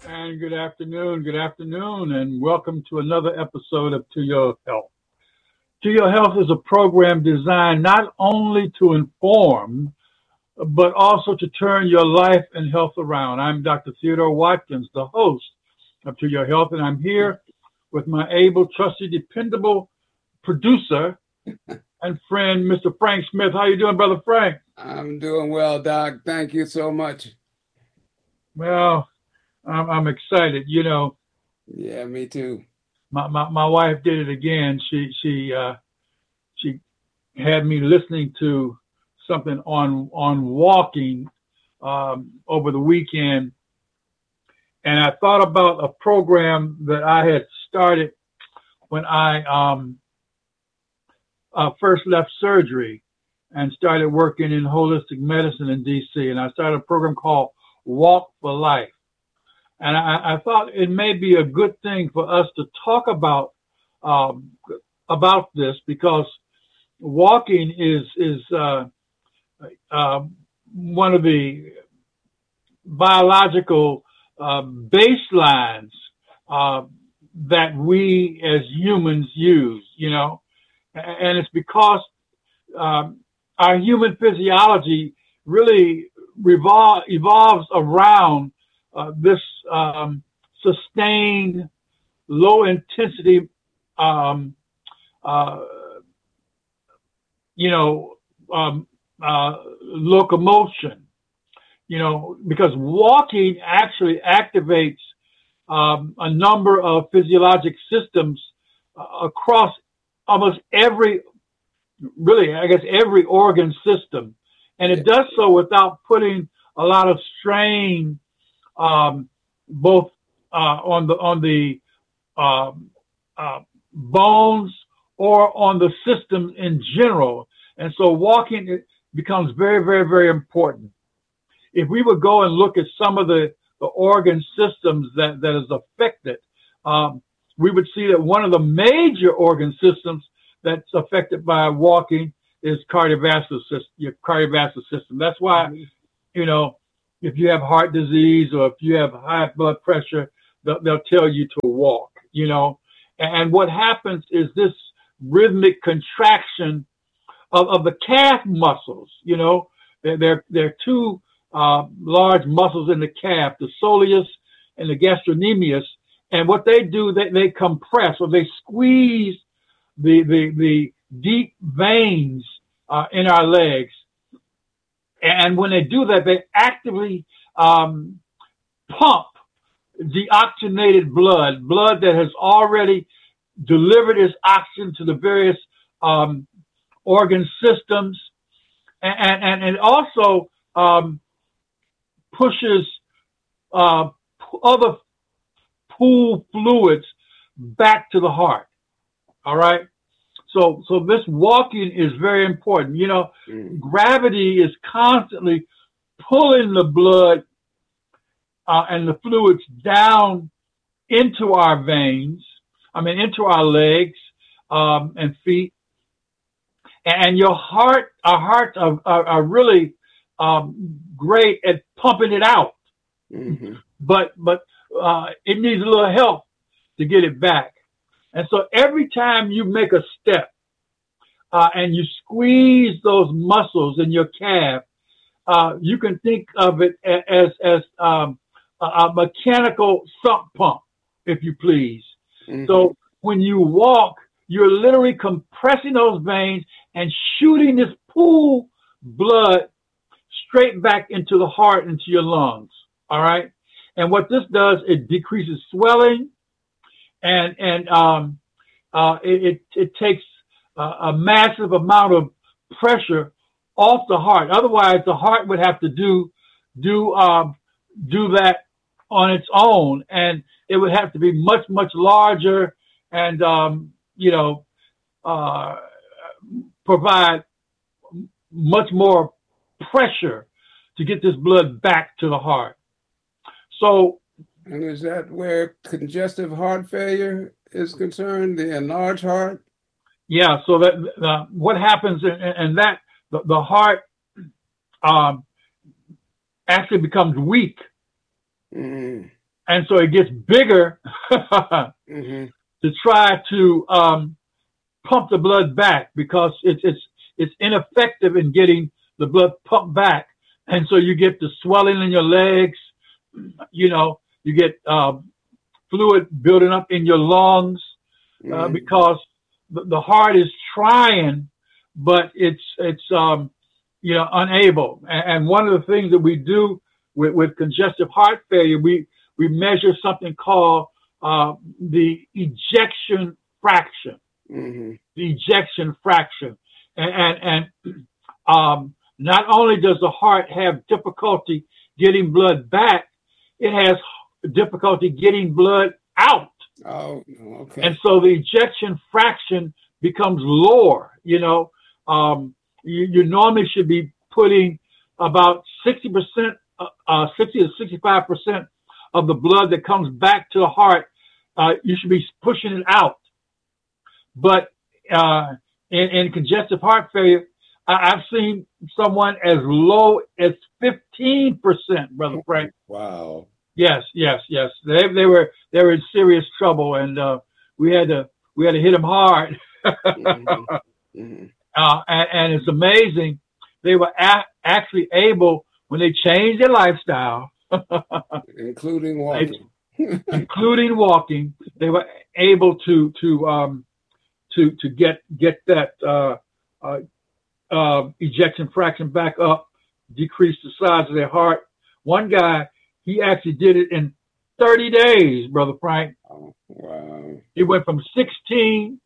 And good afternoon, and welcome to another episode of To Your Health. To Your Health is a program designed not only to inform, but also to turn your life and health around. I'm Dr. Theodore Watkins, the host of To Your Health, and I'm here with my able, trusty, dependable producer and friend, Mr. Frank Smith. How you doing, Brother Frank? I'm doing well, Doc. Thank you so much. Well, I'm excited. You know, Yeah, me too. my wife did it again. She had me listening to something on walking over the weekend, and I thought about a program that I had started when I first left surgery and started working in holistic medicine in DC. And I started a program called Walk for Life. And I thought it may be a good thing for us to talk about this, because walking is one of the biological baselines that we as humans use, you know, and it's because our human physiology really evolves around this sustained, low intensity, locomotion, you know, because walking actually activates a number of physiologic systems across almost every organ system. And it does so without putting a lot of strain both on the bones or on the system in general. And so walking, it becomes very, very, very important. If we would go and look at some of the organ systems that is affected, we would see that one of the major organ systems that's affected by walking is cardiovascular system. That's why, you know, if you have heart disease or if you have high blood pressure, they'll tell you to walk, you know. And what happens is this rhythmic contraction of the calf muscles, you know. There are two large muscles in the calf, the soleus and the gastrocnemius. And what they do, they compress or they squeeze the deep veins in our legs. And when they do that, they actively pump deoxygenated blood that has already delivered its oxygen to the various organ systems. And it also pushes other pool fluids back to the heart. All right. So this walking is very important. You know, gravity is constantly pulling the blood and the fluids down into our veins, into our legs and feet. And our hearts are really great at pumping it out. Mm-hmm. But it needs a little help to get it back. And so every time you make a step and you squeeze those muscles in your calf, you can think of it as a mechanical sump pump, if you please. Mm-hmm. So when you walk, you're literally compressing those veins and shooting this pool blood straight back into the heart, into your lungs. All right. And what this does, it decreases swelling, and it takes a massive amount of pressure off the heart. Otherwise, the heart would have to do that on its own, and it would have to be much larger and provide much more pressure to get this blood back to the heart. So, and is that where congestive heart failure is concerned, the enlarged heart? Yeah. So that what happens, and that the heart actually becomes weak, and so it gets bigger Mm-hmm. to try to pump the blood back because it's ineffective in getting the blood pumped back, and so you get the swelling in your legs. You know, you get fluid building up in your lungs because the heart is trying, but it's you know, unable. And one of the things that we do with congestive heart failure, we measure something called the ejection fraction. Mm-hmm. The ejection fraction, and not only does the heart have difficulty getting blood back, it has difficulty getting blood out. Oh, okay. And so the ejection fraction becomes lower. You know, you normally should be putting about 60%, 60 to 65% of the blood that comes back to the heart. You should be pushing it out. But in congestive heart failure, I've seen someone as low as 15%, Brother Frank. Wow. Yes. They were in serious trouble, and we had to hit them hard. Mm-hmm. Mm-hmm. And it's amazing. They were actually able, when they changed their lifestyle, including walking, they were able to get that ejection fraction back up, decrease the size of their heart. One guy, he actually did it in 30 days, Brother Frank. Oh, wow. He went from 16.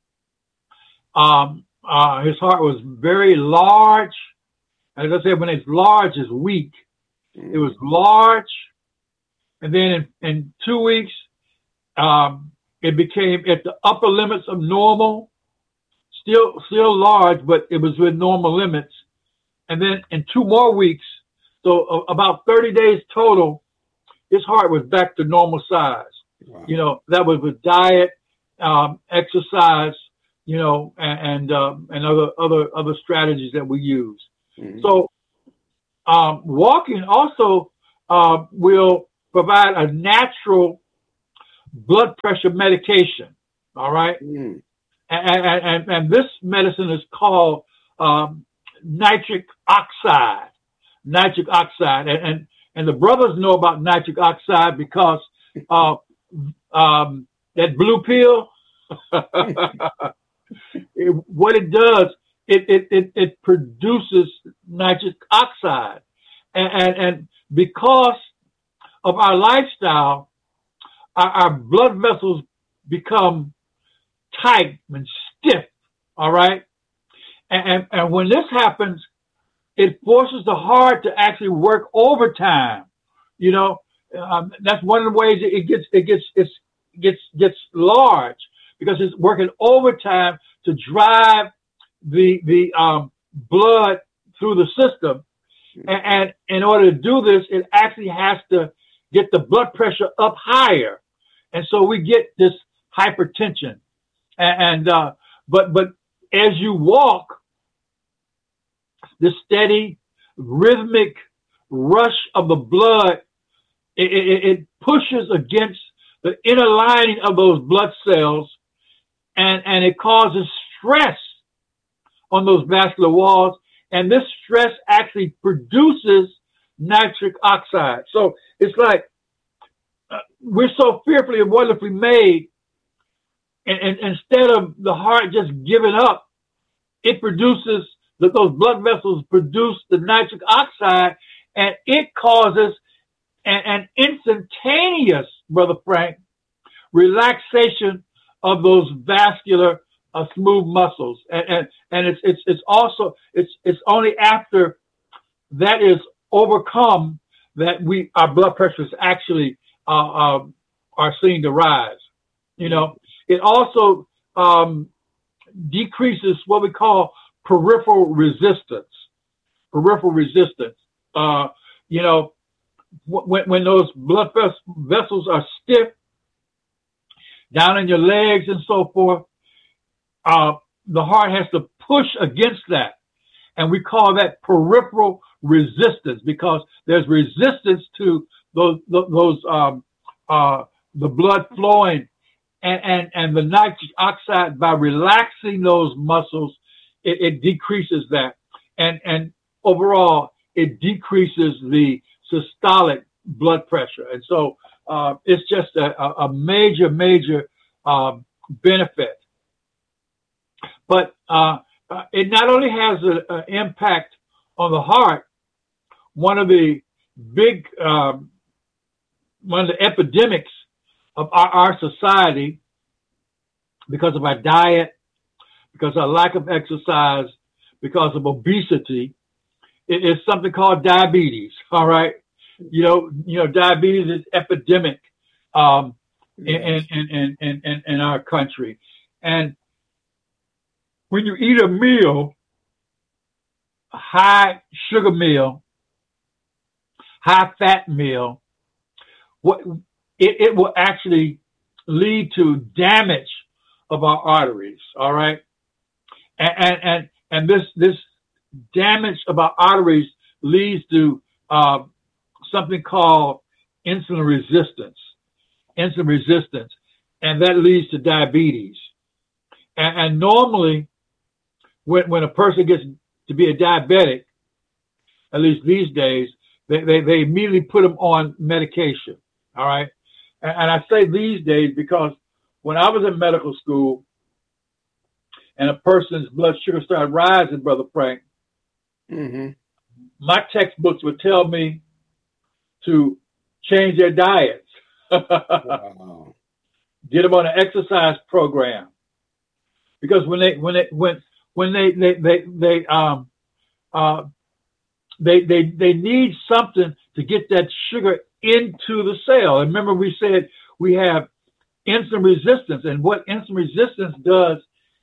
His heart was very large. As I said, when it's large, it's weak. Mm-hmm. It was large. And then in 2 weeks, it became at the upper limits of normal, still large, but it was with normal limits. And then in 2 more weeks, so about 30 days total, his heart was back to normal size. Wow. You know, that was with diet, exercise, you know, and other strategies that we use. Mm-hmm. So walking also will provide a natural blood pressure medication. All right. Mm. And this medicine is called nitric oxide. Nitric oxide. And the brothers know about nitric oxide because that blue pill, what it does, it produces nitric oxide. And because of our lifestyle, our blood vessels become tight and stiff, all right? And when this happens, it forces the heart to actually work overtime. You know, that's one of the ways it gets large, because it's working overtime to drive the blood through the system. And in order to do this, it actually has to get the blood pressure up higher. And so we get this hypertension. But as you walk, the steady rhythmic rush of the blood, it pushes against the inner lining of those blood cells, and it causes stress on those vascular walls. And this stress actually produces nitric oxide. So it's like we're so fearfully and wonderfully made. And instead of the heart just giving up, it produces, those blood vessels produce the nitric oxide, and it causes an instantaneous, Brother Frank, relaxation of those vascular smooth muscles. And it's also only after that is overcome that our blood pressures actually are seen to rise. You know, it also decreases what we call peripheral resistance. Peripheral resistance. You know, when those blood vessels are stiff down in your legs and so forth, the heart has to push against that. And we call that peripheral resistance, because there's resistance to those the blood flowing, and the nitric oxide, by relaxing those muscles, it decreases that, and overall it decreases the systolic blood pressure, and so it's just a major benefit. But it not only has an impact on the heart. One of the epidemics of our society, because of our diet, because of our lack of exercise, because of obesity, is something called diabetes. All right, you know, diabetes is epidemic in our country, and when you eat a meal, a high sugar meal, high fat meal, what it will actually lead to damage of our arteries. All right, and this damage of our arteries leads to something called insulin resistance, and that leads to diabetes. And normally, when a person gets to be a diabetic, at least these days, they immediately put them on medication. All right. And I say these days because when I was in medical school and a person's blood sugar started rising, Brother Frank, my textbooks would tell me to change their diets, Wow. get them on an exercise program, because when they need something to get that sugar into the cell. And remember, we said we have insulin resistance, and what insulin resistance does,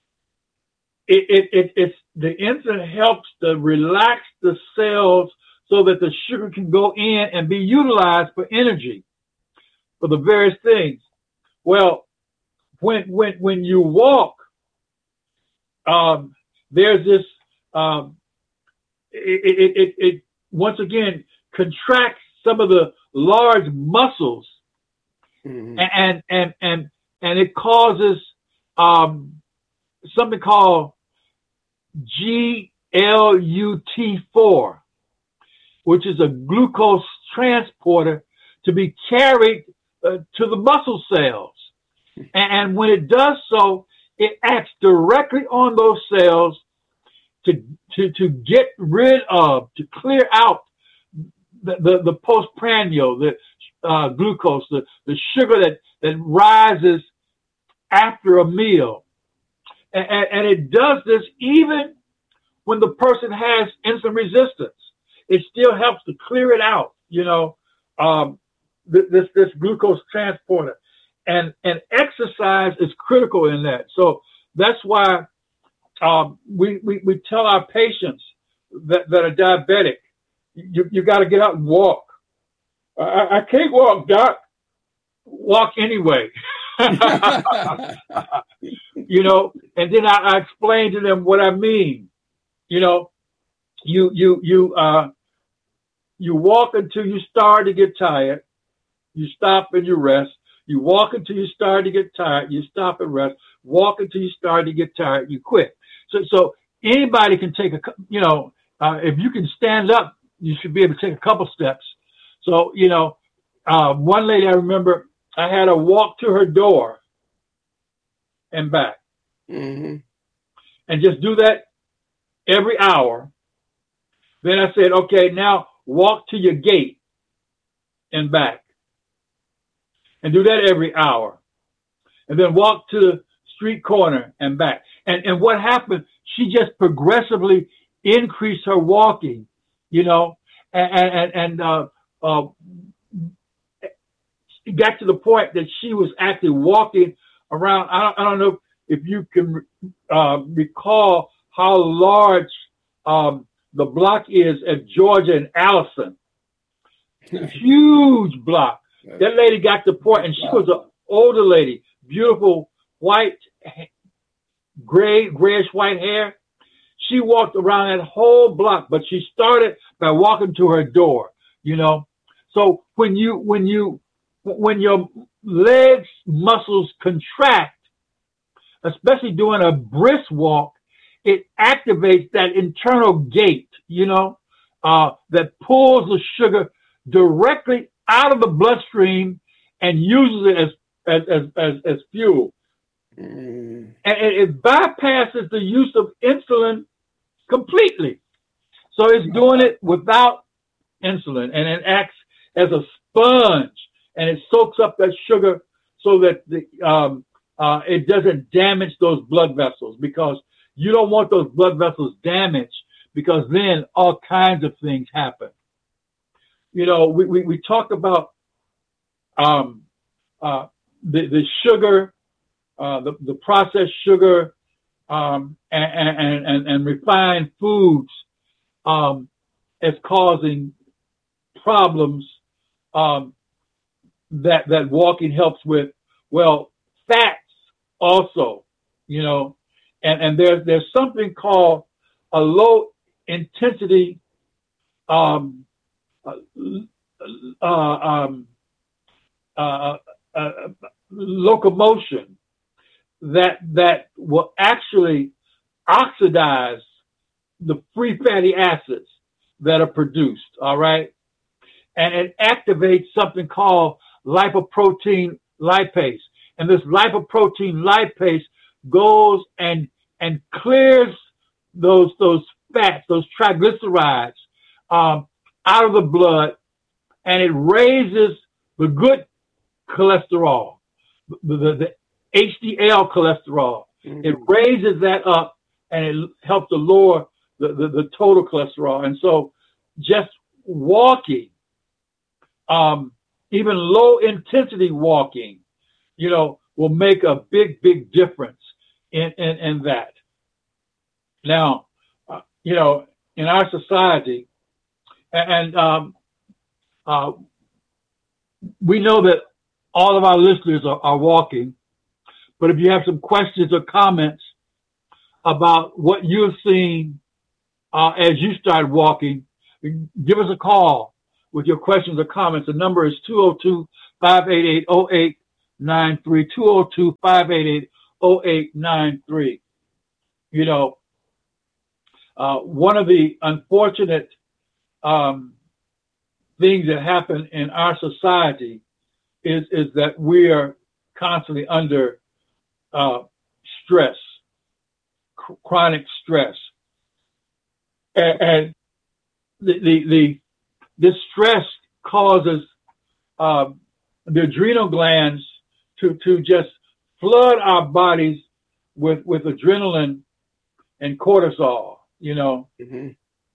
it's the insulin helps to relax the cells so that the sugar can go in and be utilized for energy, for the various things. Well, when you walk, there's this it once again contracts some of the large muscles, and it causes something called GLUT4, which is a glucose transporter, to be carried to the muscle cells. And when it does so, it acts directly on those cells to get rid of, to clear out the postprandial, the glucose, the sugar that rises after a meal. And it does this even when the person has insulin resistance. It still helps to clear it out, you know, this glucose transporter. And exercise is critical in that. So that's why we tell our patients that are diabetic, you got to get out and walk. I can't walk, Doc. Walk anyway. You know, and then I explain to them what I mean. You know, you walk until you start to get tired. You stop and you rest. You walk until you start to get tired. You stop and rest. Walk until you start to get tired. You quit. So anybody can take if you can stand up, you should be able to take a couple steps. So, you know, one lady, I remember, I had her walk to her door and back, and just do that every hour. Then I said, okay, now walk to your gate and back, and do that every hour, and then walk to the street corner and back. And what happened? She just progressively increased her walking, you know, and it got to the point that she was actually walking around. I don't know if you can recall how large the block is at Georgia and Allison. Huge block. That lady got to the point, and she was an older lady, beautiful white, grayish white hair. She walked around that whole block, but she started by walking to her door, you know. So when you when your legs muscles contract, especially doing a brisk walk, it activates that internal gate, that pulls the sugar directly out of the bloodstream and uses it as fuel. And it bypasses the use of insulin completely. So it's doing it without insulin, and it acts as a sponge, and it soaks up that sugar so that it doesn't damage those blood vessels, because you don't want those blood vessels damaged, because then all kinds of things happen. We talk about the sugar, the processed sugar, and refined foods as causing problems that walking helps with. Well, fats also, and there's something called a low intensity locomotion that will actually oxidize the free fatty acids that are produced, all right? And it activates something called lipoprotein lipase. And this lipoprotein lipase goes and clears those fats, those triglycerides, out of the blood, and it raises the good cholesterol, the HDL cholesterol. Mm-hmm. It raises that up, and it helps to lower the total cholesterol. And so just walking, even low intensity walking, will make a big difference in that. Now, in our society, and we know that all of our listeners are walking, but if you have some questions or comments about what you've seen as you start walking, give us a call with your questions or comments. The number is 202-588-0893, 202-588-0893. One of the unfortunate things that happen in our society is that we are constantly under stress, chronic stress, and this stress causes the adrenal glands to just flood our bodies with adrenaline and cortisol, mm-hmm.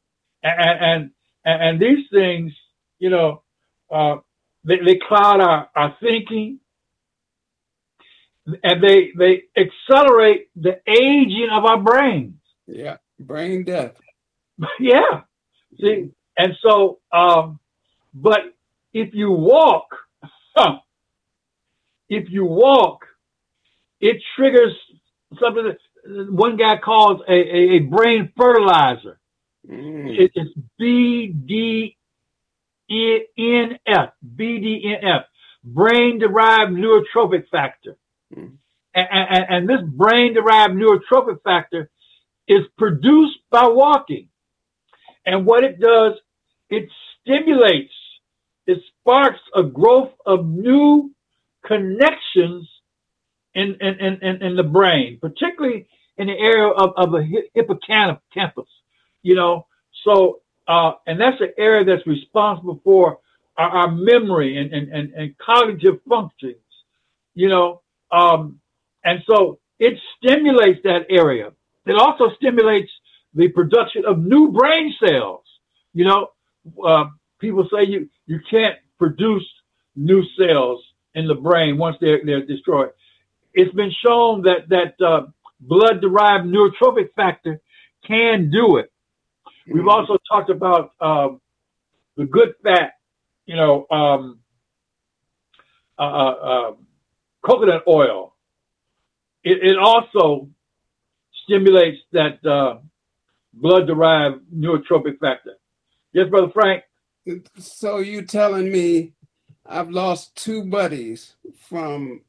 and these things, they cloud our thinking, and they accelerate the aging of our brains. Yeah, brain death. Yeah. See, and so, but if you walk, it triggers something that one guy calls a brain fertilizer. Mm. It's BDNF, brain-derived neurotrophic factor. Mm. And this brain-derived neurotrophic factor is produced by walking. And what it does, it stimulates, it sparks a growth of new connections in the brain, particularly in the area of the hippocampus, So, and that's the area that's responsible for our memory and cognitive functions, and so it stimulates that area. It also stimulates the production of new brain cells. People say you can't produce new cells in the brain once they're destroyed. It's been shown that blood-derived neurotrophic factor can do it. We've also talked about the good fat, coconut oil. It also stimulates that blood-derived neurotrophic factor. Yes, Brother Frank? So you telling me I've lost two buddies from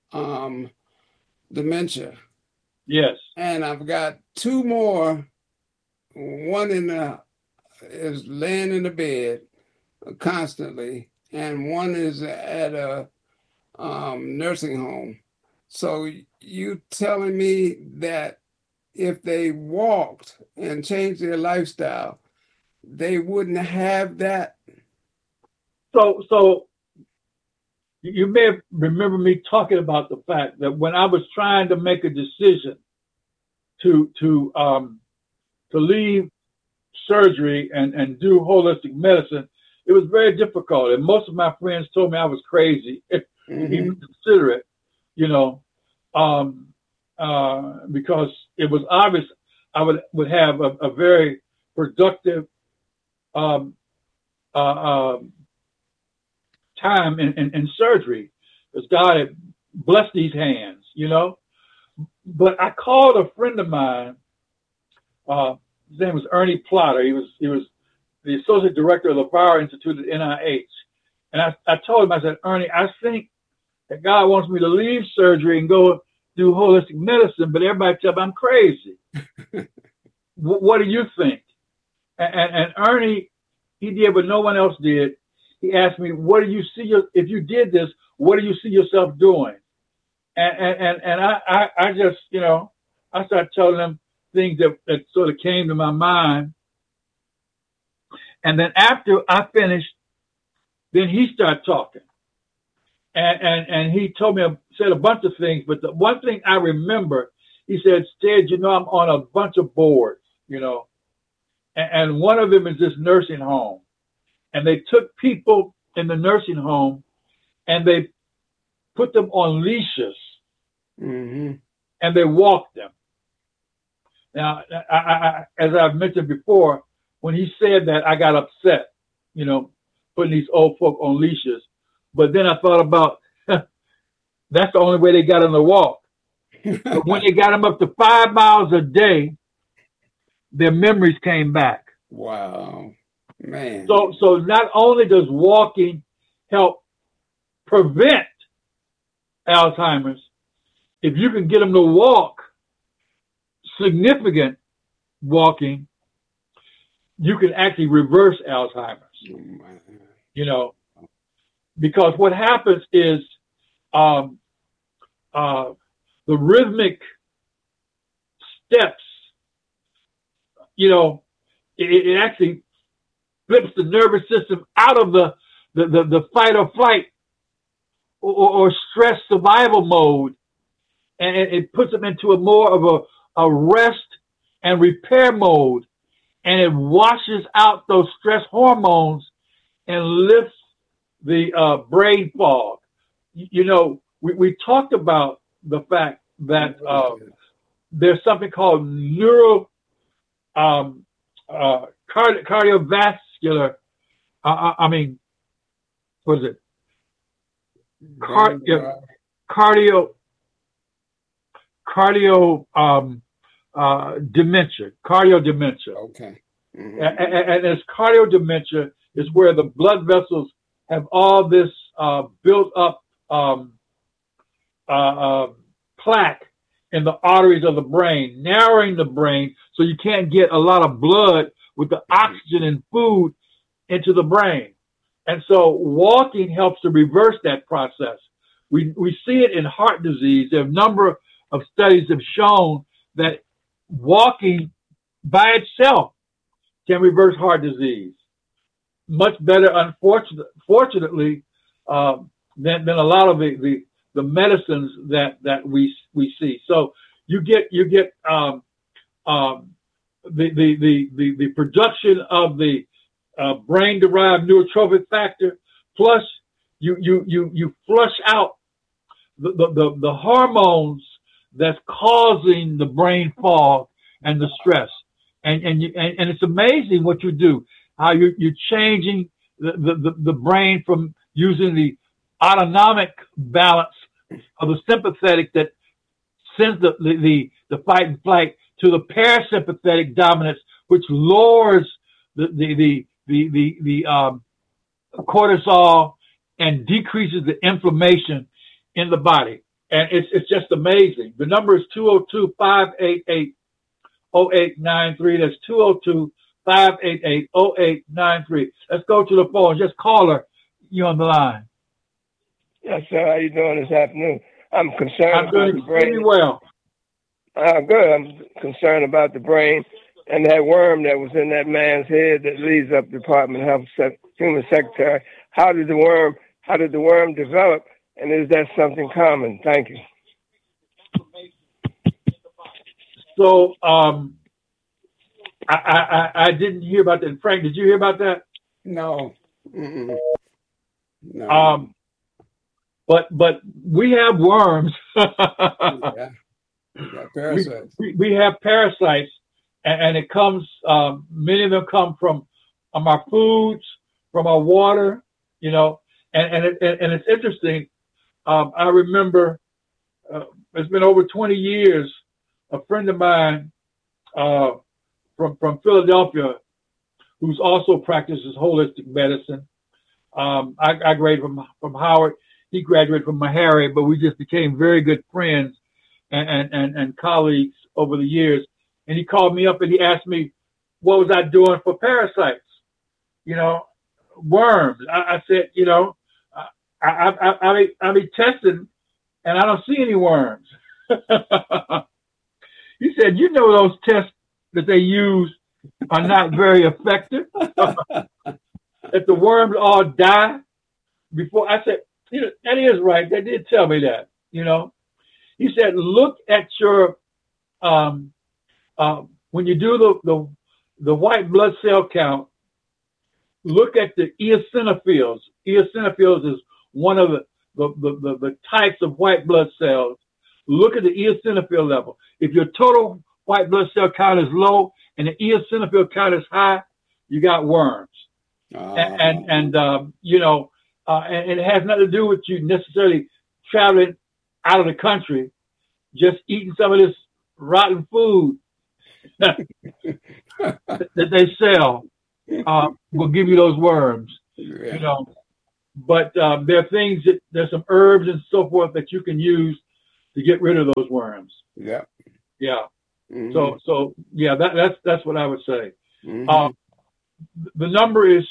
dementia. Yes. And I've got two more. One is laying in the bed constantly, and one is at a nursing home. So you telling me that if they walked and changed their lifestyle, they wouldn't have that? So you may remember me talking about the fact that when I was trying to make a decision to leave surgery and do holistic medicine, it was very difficult. And most of my friends told me I was crazy to even consider it, because it was obvious I would have a very productive time in surgery, because God had blessed these hands, But I called a friend of mine. His name was Ernie Plotter. He was the associate director of the Barrow Institute at NIH. And I told him, I said, Ernie, I think that God wants me to leave surgery and go do holistic medicine, but everybody tells me I'm crazy. What do you think? And Ernie, he did what no one else did. He asked me, what do you see, if you did this, what do you see yourself doing? And I just, I started telling him things that sort of came to my mind. And then after I finished, then he started talking. And he told me, said a bunch of things, but the one thing I remember, he said, Stead, I'm on a bunch of boards, and one of them is this nursing home. And they took people in the nursing home and they put them on leashes and they walked them. Now, I, as I've mentioned before, when he said that, I got upset, putting these old folk on leashes. But then I thought about, that's the only way they got them to walk. But when they got them up to 5 miles a day, their memories came back. Wow, man. So not only does walking help prevent Alzheimer's, if you can get them to walk, significant walking, you can actually reverse Alzheimer's. Because what happens is the rhythmic steps, it actually flips the nervous system out of the fight or flight or stress survival mode, and it puts them into a more of a rest and repair mode, and it washes out those stress hormones and lifts the brain fog. We talked about the fact that there's something called cardiovascular. What is it? Dementia. Cardio dementia. Okay. And this cardio dementia is where the blood vessels have all this built up plaque in the arteries of the brain, narrowing the brain so you can't get a lot of blood with the oxygen and food into the brain. And so walking helps to reverse that process. We see it in heart disease. There are a number of studies have shown that walking by itself can reverse heart disease much better, unfortunately, than a lot of the medicines that we see. So you get the production of the brain-derived neurotrophic factor, plus you flush out the hormones that's causing the brain fog and the stress, and it's amazing what you do, how you're changing the brain from using the autonomic balance of the sympathetic that sends the fight and flight to the parasympathetic dominance, which lowers the cortisol and decreases the inflammation in the body. And it's just amazing. The number is 202-588-0893. That's 202-588-0893. Let's go to the phone. Just call her. You on the line. Yes, sir. How you doing this afternoon? I'm concerned I'm doing extremely well. Good. I'm concerned about the brain and that worm that was in that man's head that leads up the Department of Health Human Secretary. How did the worm develop? And is that something common? Thank you. So I didn't hear about that. Frank, did you hear about that? No. Mm-mm. No. But we have worms. Yeah. Parasites. We have parasites, and it comes. Many of them come from our foods, from our water. You know, and it's interesting. I remember it's been over 20 years. A friend of mine from Philadelphia, who's also practices holistic medicine. I graduated from Howard. He graduated from Meharry, but we just became very good friends and colleagues over the years. And he called me up and he asked me, what was I doing for parasites? You know, worms. I said, you know, I be testing and I don't see any worms. He said, you know, those tests that they use are not very effective. That the worms all die before. I said, you know, that is right. They did tell me that, you know. He said, look at your, when you do the white blood cell count, look at the eosinophils. Eosinophils is one of the types of white blood cells. Look at the eosinophil level. If your total white blood cell count is low and the eosinophil count is high, you got worms. And you know, and it has nothing to do with you necessarily traveling out of the country, just eating some of this rotten food that they sell will give you those worms. Yeah. You know, but there are things there's some herbs and so forth that you can use to get rid of those worms. Yeah. Yeah. Mm-hmm. So yeah, that's what I would say. Mm-hmm. The number is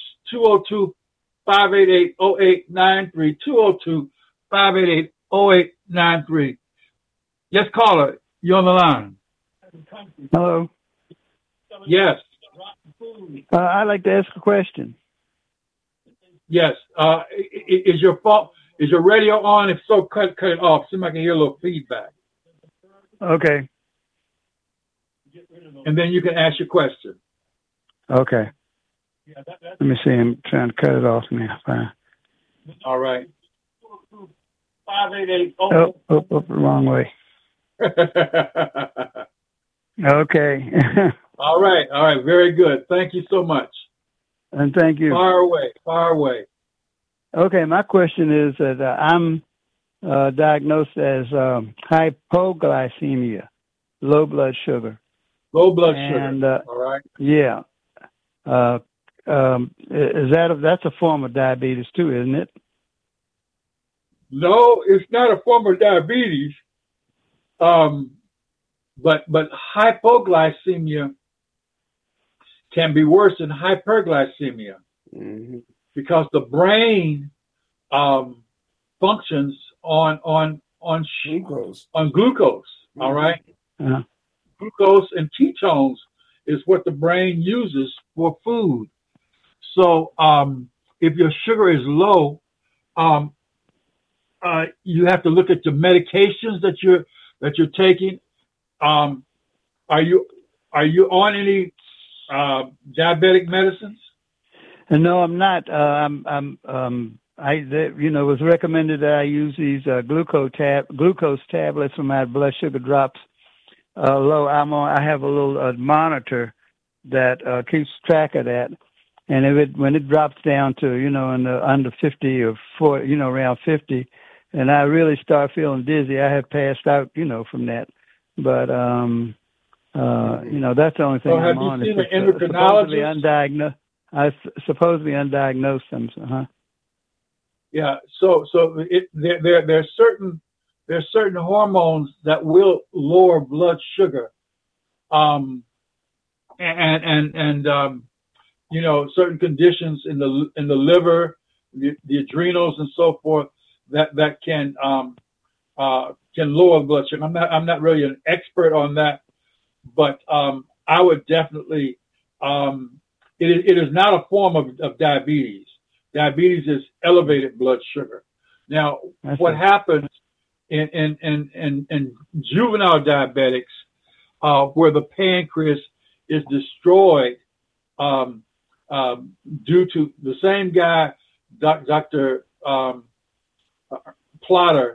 202-588-0893, 202-588-0893. Yes, caller, you're on the line. Hello. Yes. I'd like to ask a question. Yes. Is your radio on? If so, cut it off. See if I can hear a little feedback. Okay. And then you can ask your question. Okay. Let me see. I'm trying to cut it off now. All right. 588. Oh, the wrong way. Okay. All right. Very good. Thank you so much. And thank you. Far away. Okay. My question is that I'm diagnosed as hypoglycemia, low blood sugar. Low blood sugar. And, all right. Yeah. That's a form of diabetes too, isn't it? No, it's not a form of diabetes. But hypoglycemia can be worse than hyperglycemia, mm-hmm. because the brain functions on glucose. Mm-hmm. All right. Uh-huh. Glucose and ketones is what the brain uses for food. So if your sugar is low, you have to look at the medications that you're taking. Are you on any diabetic medicines? No, I'm not. It was recommended that I use these glucose tablets when my blood sugar drops low. I have a little monitor that keeps track of that, and when it drops down to in the under 50 or 40, around 50, and I really start feeling dizzy, I have passed out, from that. But that's the only thing I'm on. Have you seen an endocrinologist? I supposedly undiagnosed them. Yeah. So there are certain hormones that will lower blood sugar, and certain conditions in the liver, the adrenals, and so forth that can lower blood sugar. I'm not really an expert on that, but I would definitely. It is not a form of diabetes. Diabetes is elevated blood sugar. Now, what happens in juvenile diabetics, where the pancreas is destroyed due to the same guy, Dr. Plotter,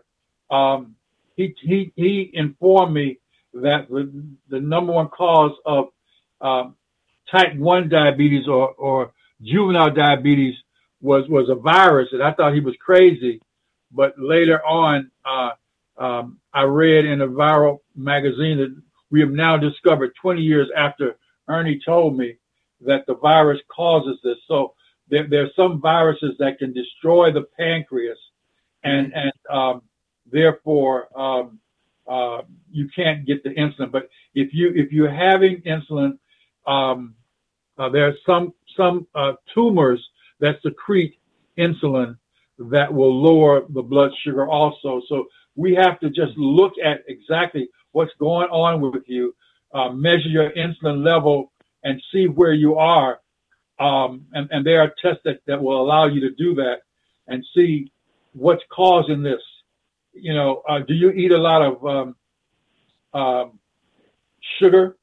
he informed me that the number one cause of type 1 diabetes or juvenile diabetes was a virus, and I thought he was crazy. But later on, I read in a viral magazine that we have now discovered 20 years after Ernie told me that the virus causes this. So there are some viruses that can destroy the pancreas, and therefore you can't get the insulin. But if you're having insulin, there are some tumors that secrete insulin that will lower the blood sugar also. So we have to just look at exactly what's going on with you, measure your insulin level, and see where you are. And there are tests that will allow you to do that and see what's causing this. Do you eat a lot of sugar?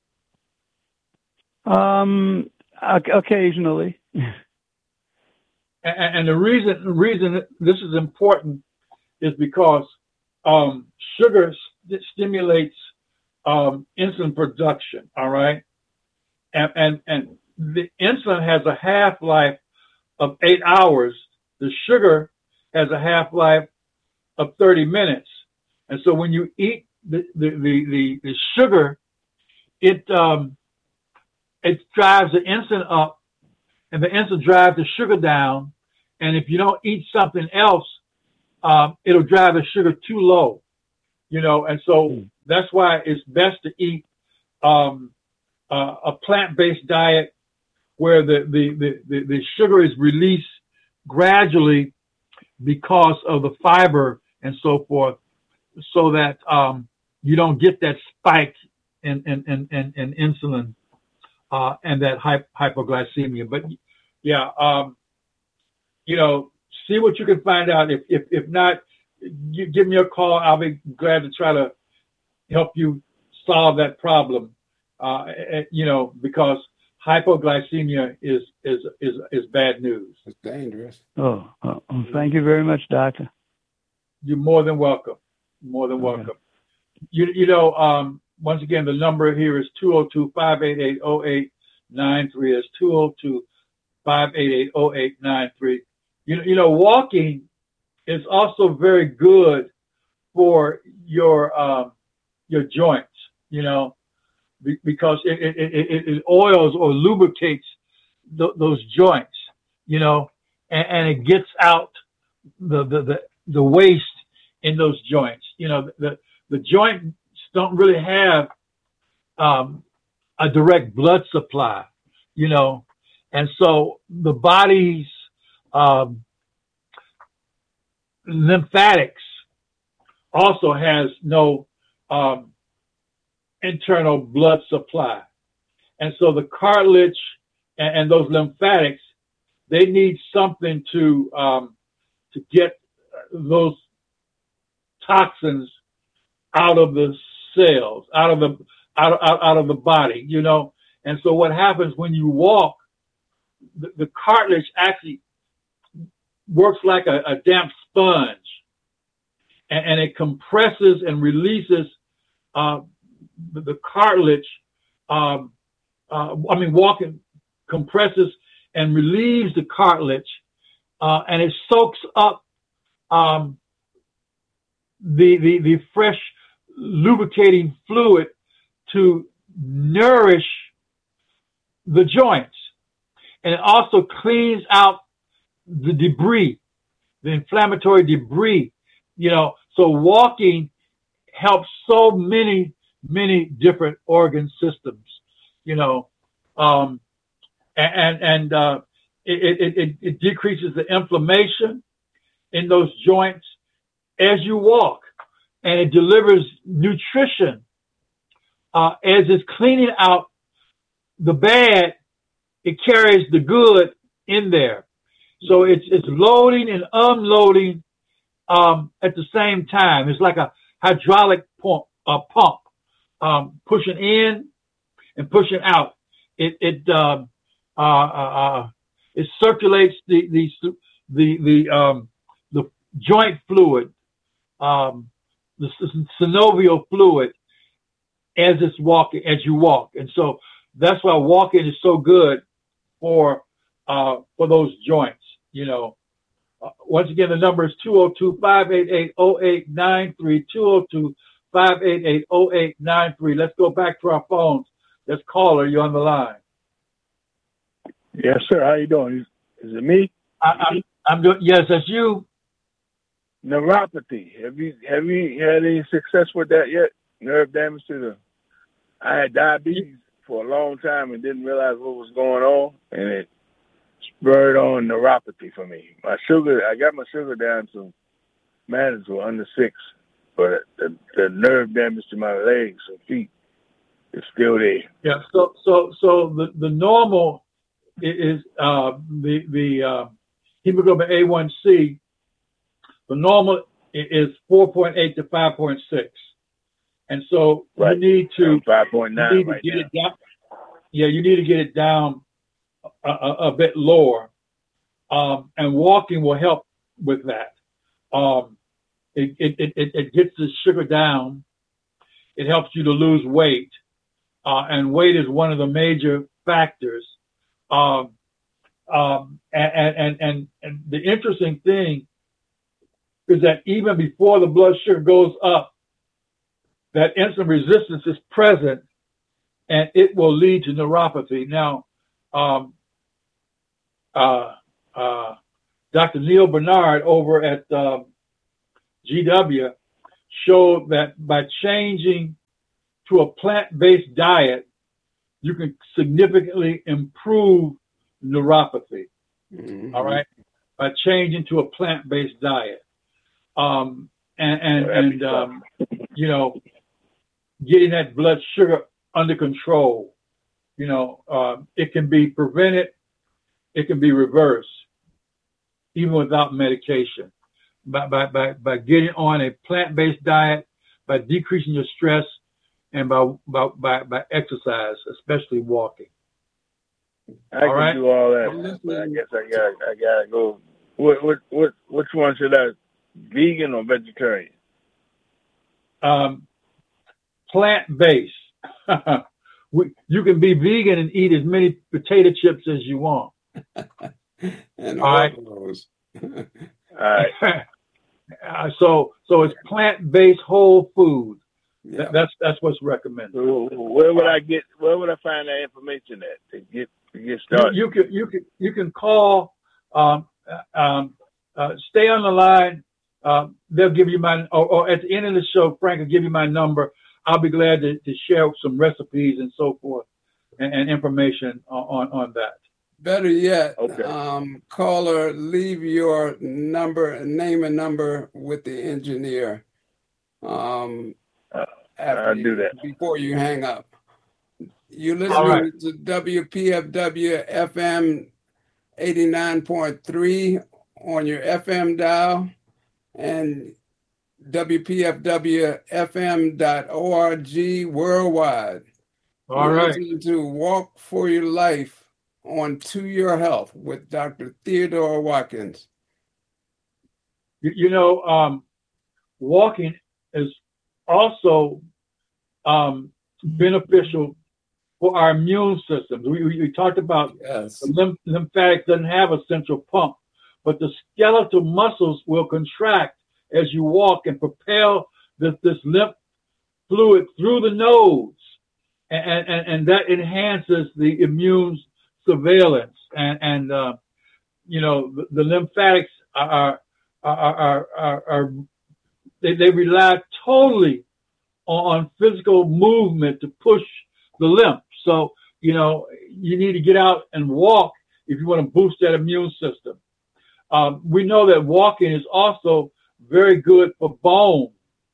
Occasionally. And the reason this is important is because sugar stimulates insulin production. All right, and the insulin has a half-life of 8 hours. The sugar has a half-life of 30 minutes. And so when you eat the sugar, it drives the insulin up, and the insulin drives the sugar down. And if you don't eat something else, it'll drive the sugar too low, and so that's why it's best to eat a plant-based diet where the sugar is released gradually because of the fiber and so forth, so that you don't get that spike in insulin and that hypoglycemia. But yeah, see what you can find out. If not, you give me a call. I'll be glad to try to help you solve that problem. Because hypoglycemia is bad news. It's dangerous. Thank you very much, Doctor. You're more than welcome. More than welcome. Once again, the number here is 202-588-0893. It's 202-588-0893. Walking is also very good for your joints, because it oils or lubricates those joints, and it gets out the waste in those joints. The joints don't really have a direct blood supply, and so the body's lymphatics also has no internal blood supply. And so the cartilage and those lymphatics, they need something to get those toxins out of the cells, out of the body, And so what happens when you walk, the cartilage actually works like a damp sponge, and it compresses and releases the cartilage. Walking compresses and relieves the cartilage, and it soaks up the fresh lubricating fluid to nourish the joints, and it also cleans out the debris the inflammatory debris, so walking helps so many different organ systems, it decreases the inflammation in those joints as you walk, and it delivers nutrition as it's cleaning out the bad. It carries the good in there, so it's loading and unloading at the same time. It's like a hydraulic pump, pushing in and pushing out. It circulates the joint fluid, the synovial fluid as you walk, and so that's why walking is so good for those joints. Once again, the number is 202-588-0893, 202-588-0893. Let's go back to our phones. Let's caller. You're on the line. Yes, sir. How you doing? Is it me? I'm doing. Yes, that's you. Neuropathy. Have you had any success with that yet? Nerve damage to the. I had diabetes for a long time and didn't realize what was going on, and it spurred on neuropathy for me. I got my sugar down to manageable, under 6, but the nerve damage to my legs and feet is still there. Yeah. So the normal is the hemoglobin A1C. The normal is 4.8 to 5.6, and so right. You need to 5.9 right get now. it down. Yeah, you need to get it down a bit lower, and walking will help with that. It gets the sugar down. It helps you to lose weight, and weight is one of the major factors. And the interesting thing is that even before the blood sugar goes up, that insulin resistance is present, and it will lead to neuropathy. Now, Dr. Neil Bernard over at GW showed that by changing to a plant-based diet, you can significantly improve neuropathy. Mm-hmm. All right, by changing to a plant-based diet, getting that blood sugar under control. It can be prevented. It can be reversed, even without medication. By getting on a plant-based diet, by decreasing your stress, and by exercise, especially walking. I can do all that, but I guess I gotta go. Which one should I? Vegan or vegetarian? Plant-based. You can be vegan and eat as many potato chips as you want. And all right. All right. So it's plant-based whole food. Yeah. That's what's recommended. Where would I find that information at to get started? You can call. Stay on the line. They'll give you or at the end of the show, Frank will give you my number. I'll be glad to share some recipes and so forth and information on that. Better yet, okay. Caller, leave your name and number with the engineer. I'll do that before you hang up. You're listening to WPFW FM 89.3 on your FM dial and WPFWFM.org worldwide. All right. Listening to Walk for Your Life on To Your Health with Dr. Theodore Watkins. Walking is also beneficial for our immune systems. We talked about the lymphatic doesn't have a central pump, but the skeletal muscles will contract as you walk and propel this lymph fluid through the nose, and that enhances the immune surveillance. The lymphatics are they rely totally on physical movement to push the lymph. So, you know, you need to get out and walk if you want to boost that immune system. We know that walking is also very good for bone.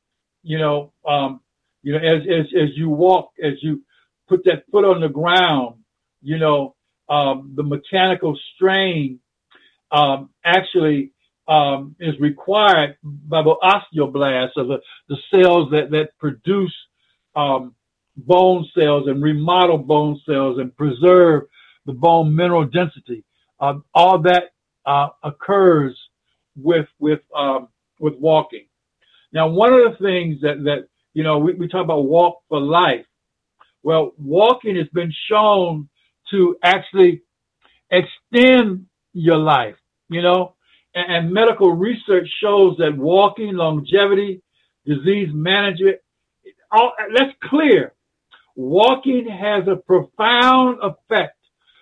As you walk, as you put that foot on the ground, the mechanical strain actually is required by the osteoblasts, or the cells that produce bone cells and remodel bone cells and preserve the bone mineral density. All that occurs with walking. Now, one of the things that we talk about walk for life. Well, walking has been shown to actually extend your life, and medical research shows that walking, longevity, disease management, that's clear. Walking has a profound effect.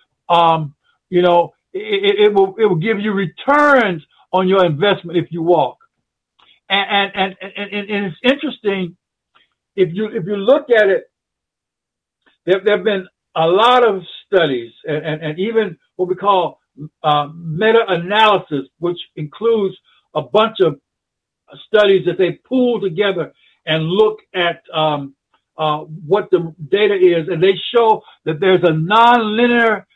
It will give you returns on your investment if you walk. And it's interesting, if you look at it, there have been a lot of studies and even what we call meta-analysis, which includes a bunch of studies that they pull together and look at what the data is, and they show that there's a non-linear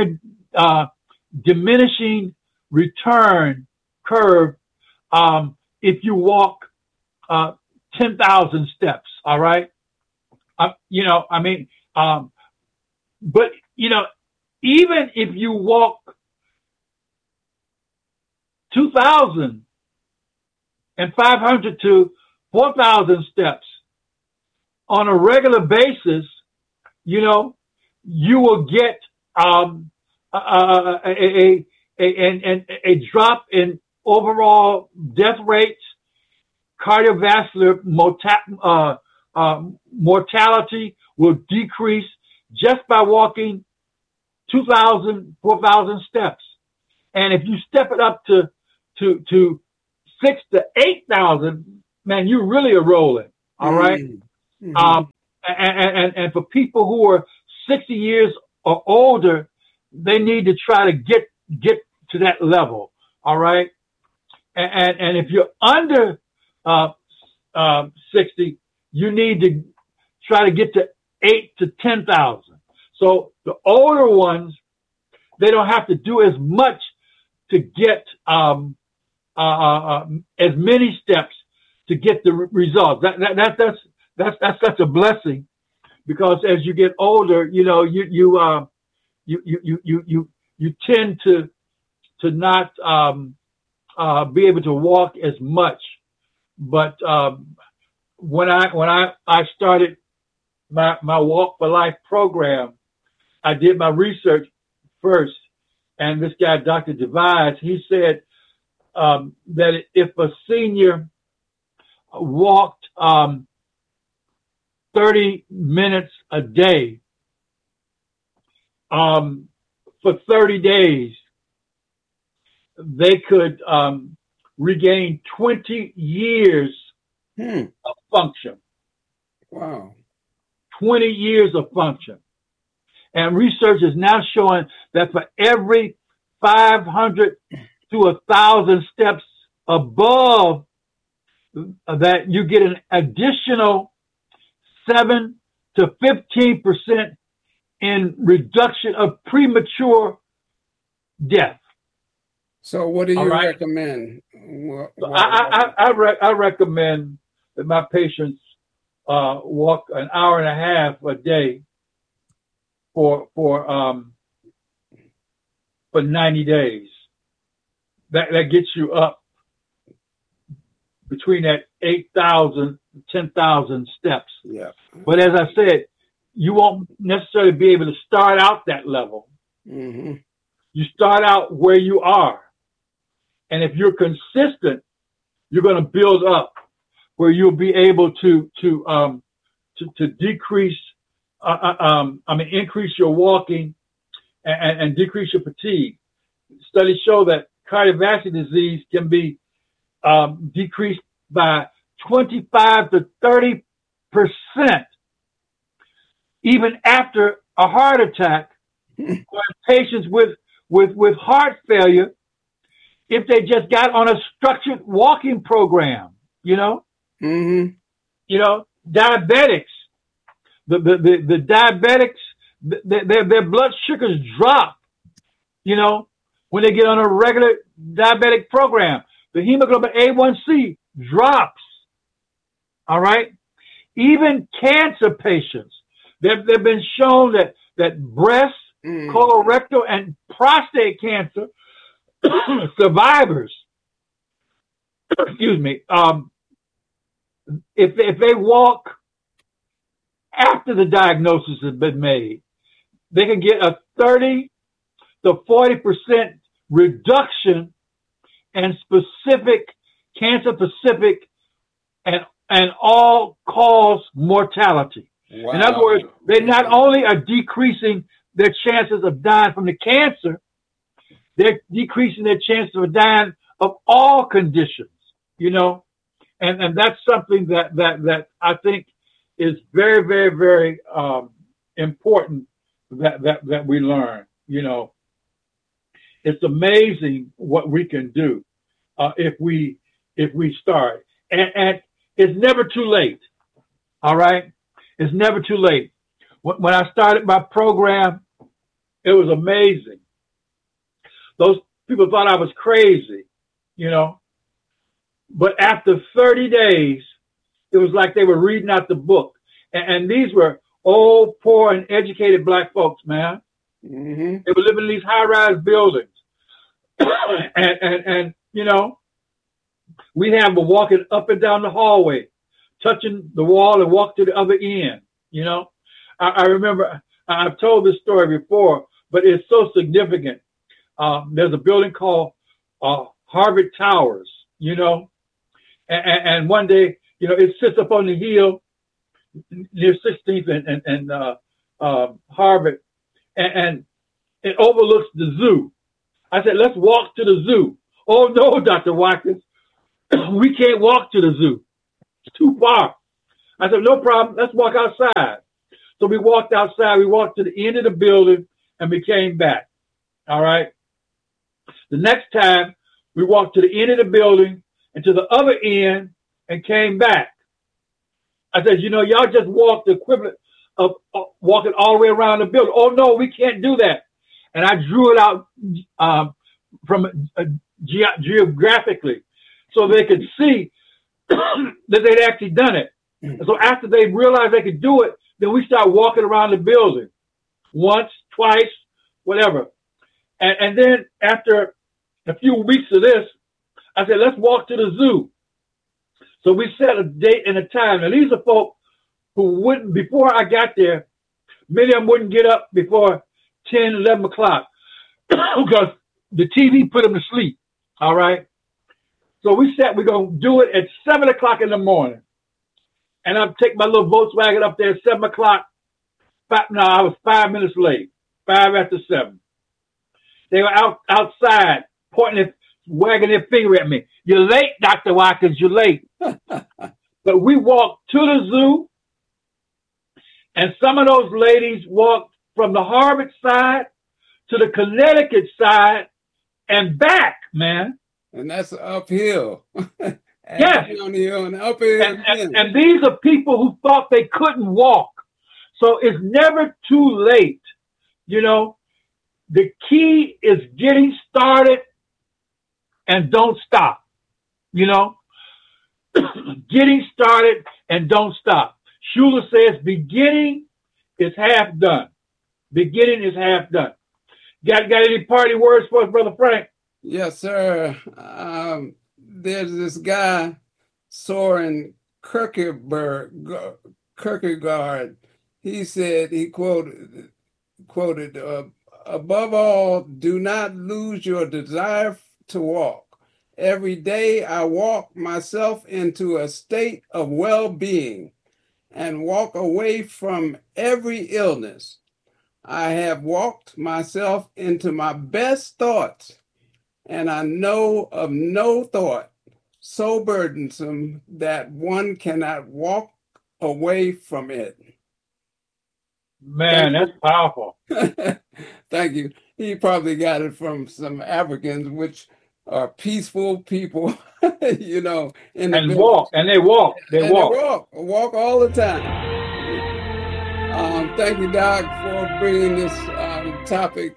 diminishing return curve if you walk 10,000 steps. All right, but even if you walk 2,500 to 4,000 steps on a regular basis, you will get a drop in overall death rates, cardiovascular mortality will decrease just by walking 2,000, 4,000 steps. And if you step it up to 6,000 to 8,000, man, you really are rolling. All right. Mm-hmm. And for people who are 60 years or older, they need to try to get to that level. All right. And if you're under 60, you need to try to get to 8,000 to 10,000. So the older ones, they don't have to do as much to get as many steps to get the results. That's such a blessing, because as you get older, you tend to not be able to walk as much. But when I started my Walk for Life program, I did my research first, and this guy, Dr. Devise, he said that if a senior walked 30 minutes a day for 30 days, they could regain 20 years of function. Wow. 20 years of function. And research is now showing that for every 500 to 1,000 steps above that, you get an additional 7 to 15% in reduction of premature death. So what do you recommend? I recommend that my patients walk an hour and a half a day for 90 days. That gets you up between that 8,000 to 10,000 steps. Yeah. But as I said, you won't necessarily be able to start out that level. Mm-hmm. You start out where you are. And if you're consistent, you're going to build up where you'll be able to decrease, increase your walking and decrease your fatigue. Studies show that cardiovascular disease can be decreased by 25 to 30%, even after a heart attack, or patients with heart failure, if they just got on a structured walking program, Mm-hmm. Diabetics, the diabetics, their blood sugars drop, when they get on a regular diabetic program. The hemoglobin A1C drops. All right. Even cancer patients, they've been shown that breast, colorectal, and prostate cancer survivors, excuse me, if they walk after the diagnosis has been made, they can get a 30 to 40% reduction in cancer-specific and all-cause mortality. Wow. In other words, they not only are decreasing their chances of dying from the cancer, they're decreasing their chances of dying of all conditions, and that's something that I think is very, very, very important that we learn. It's amazing what we can do if we start, and it's never too late. All right, it's never too late. When I started my program, it was amazing. Those people thought I was crazy, but after 30 days, it was like they were reading out the book. And these were old, poor, and educated Black folks, man. Mm-hmm. They were living in these high-rise buildings. and we have them walking up and down the hallway, touching the wall and walk to the other end. I remember, I've told this story before, but it's so significant. There's a building called Harvard Towers, and one day, it sits up on the hill near 16th and Harvard, and it overlooks the zoo. I said, let's walk to the zoo. Oh, no, Dr. Watkins, we can't walk to the zoo. It's too far. I said, no problem. Let's walk outside. So we walked outside. We walked to the end of the building, and we came back. All right. The next time, we walked to the end of the building and to the other end and came back. I said, y'all just walked the equivalent of walking all the way around the building. Oh, no, we can't do that. And I drew it out from geographically so they could see that they'd actually done it. And so after they realized they could do it, then we started walking around the building once, twice, whatever. And then after a few weeks of this, I said, let's walk to the zoo. So we set a date and a time. Now, these are folk who wouldn't, before I got there, many of them wouldn't get up before 10, 11 o'clock because the TV put them to sleep. All right. So we said we're going to do it at 7 o'clock in the morning. And I'll take my little Volkswagen up there at 7 o'clock. I was 5 minutes late, 5 after 7. They were outside pointing, wagging their finger at me. You're late, Dr. Watkins, you're late. But we walked to the zoo, and some of those ladies walked from the Harvard side to the Connecticut side and back, man. And that's uphill. Yes. On the hill and uphill. And these are people who thought they couldn't walk. So it's never too late. The key is getting started and don't stop. Getting started and don't stop. Schuller says beginning is half done. Beginning is half done. Got any party words for us, Brother Frank? Yes, sir. There's this guy, Soren Kierkegaard. He said, he quoted, above all, do not lose your desire to walk. Every day I walk myself into a state of well-being and walk away from every illness. I have walked myself into my best thoughts, and I know of no thought so burdensome that one cannot walk away from it. Man, that's powerful. Thank you. He probably got it from some Africans, which are peaceful people, you know, in the And village. walk, and they walk. They walk. They walk all the time. Thank you, Doc, for bringing this topic,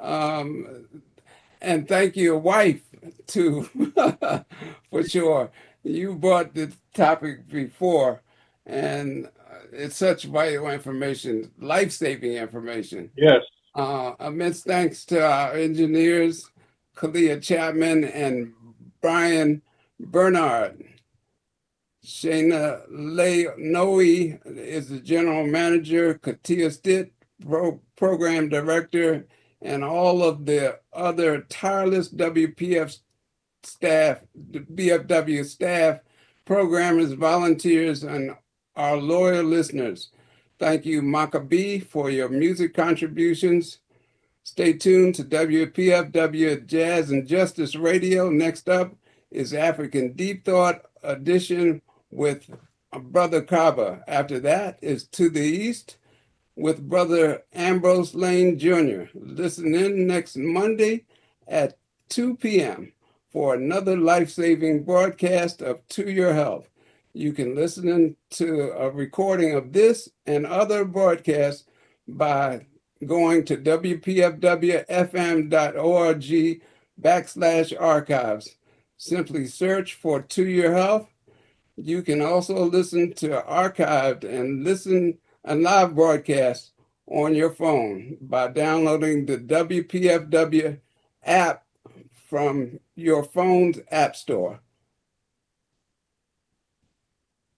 and thank your wife too, for sure. You brought the topic before, and it's such vital information, life-saving information. Yes. Immense thanks to our engineers, Kalia Chapman and Brian Bernard. Shayna Noe is the general manager, Katia Stitt, program director, and all of the other tireless WPF staff, BFW staff, programmers, volunteers, and our loyal listeners. Thank you, Maccabee, for your music contributions. Stay tuned to WPFW Jazz and Justice Radio. Next up is African Deep Thought edition with Brother Kaba. After that is To the East with Brother Ambrose Lane Jr. Listen in next Monday at 2 p.m. for another life-saving broadcast of To Your Health. You can listen to a recording of this and other broadcasts by going to wpfwfm.org/archives. Simply search for To Your Health. You can also listen to archived and listen a live broadcast on your phone by downloading the WPFW app from your phone's app store.